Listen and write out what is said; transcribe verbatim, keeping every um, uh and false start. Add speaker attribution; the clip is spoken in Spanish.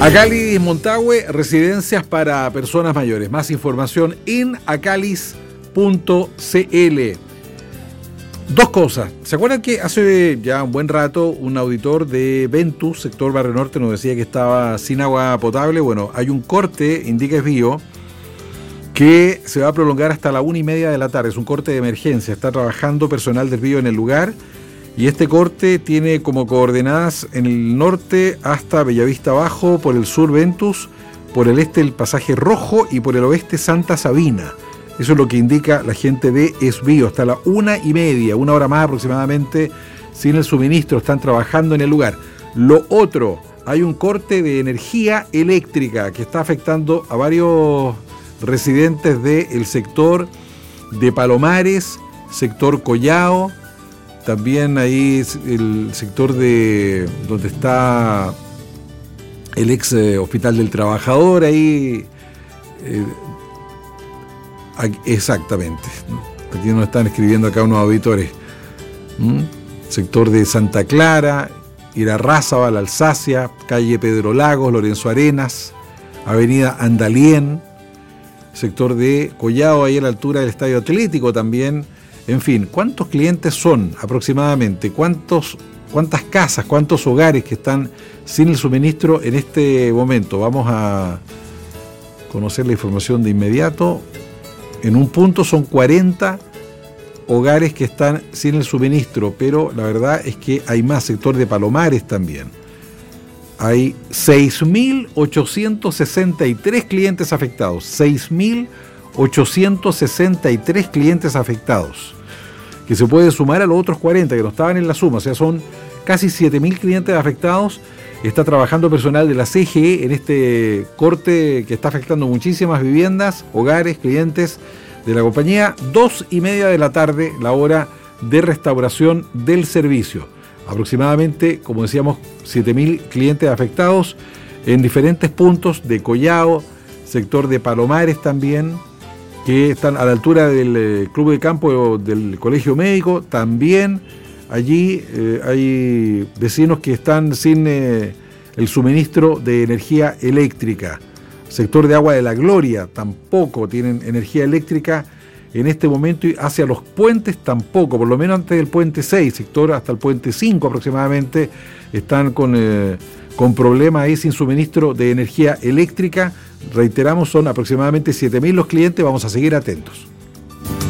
Speaker 1: Acalis Montague, residencias para personas mayores. Más información en acalis punto cl. Dos cosas. ¿Se acuerdan que hace ya un buen rato un auditor de Ventus, sector Barrio Norte, nos decía que estaba sin agua potable? Bueno, hay un corte, indica Esbio, que se va a prolongar hasta la una y media de la tarde. Es un corte de emergencia. Está trabajando personal de Esbio en el lugar. Y este corte tiene como coordenadas en el norte hasta Bellavista Abajo, por el sur Ventus, por el este el Pasaje Rojo y por el oeste Santa Sabina. Eso es lo que indica la gente de Esbio. Hasta la una y media, una hora más aproximadamente, sin el suministro. Están trabajando en el lugar. Lo otro, hay un corte de energía eléctrica que está afectando a varios residentes del sector de Palomares, sector Collao. También ahí el sector de donde está el ex eh, Hospital del Trabajador, ahí eh, aquí, exactamente. Aquí nos están escribiendo acá unos auditores. ¿Mm? Sector de Santa Clara, Irarrázaval, Alsacia, calle Pedro Lagos, Lorenzo Arenas, avenida Andalién, sector de Collao, ahí a la altura del Estadio Atlético también. En fin, ¿cuántos clientes son aproximadamente? ¿Cuántos, cuántas casas, cuántos hogares que están sin el suministro en este momento? Vamos a conocer la información de inmediato. En un punto son cuarenta hogares que están sin el suministro, pero la verdad es que hay más, sector de Palomares también. Hay seis mil ochocientos sesenta y tres clientes afectados, seis mil ochocientos sesenta y tres clientes afectados, que se puede sumar a los otros cuarenta que no estaban en la suma, o sea, son casi siete mil clientes afectados. Está trabajando personal de la C G E en este corte que está afectando muchísimas viviendas, hogares, clientes de la compañía. Dos y media de la tarde, la hora de restauración del servicio. Aproximadamente, como decíamos, siete mil clientes afectados en diferentes puntos de Collao, sector de Palomares también, que están a la altura del eh, club de campo del colegio médico. También allí eh, hay vecinos que están sin eh, el suministro de energía eléctrica. Sector de Agua de la Gloria tampoco tienen energía eléctrica en este momento, y hacia los puentes tampoco, por lo menos antes del puente seis, sector hasta el puente cinco aproximadamente, están con, eh, con problemas ahí sin suministro de energía eléctrica. Reiteramos, son aproximadamente siete mil los clientes, vamos a seguir atentos.